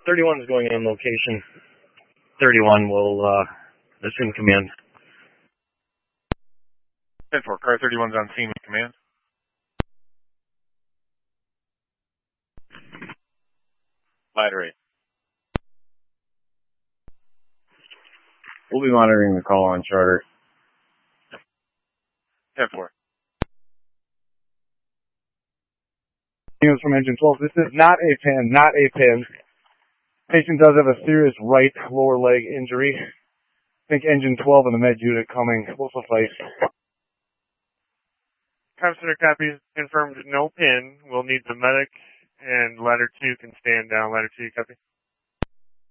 31 is going on location. 31 will assume command. 10-4, car 31's on scene with command. Ladder 8. We'll be monitoring the call on charter. 10-4. News from engine 12. This is not a pin, not a pin. Patient does have a serious right lower leg injury. I think engine 12 and the med unit coming will suffice. Comm Center copies, confirmed no pin. We'll need the medic, and ladder 2 can stand down. Ladder 2, copy.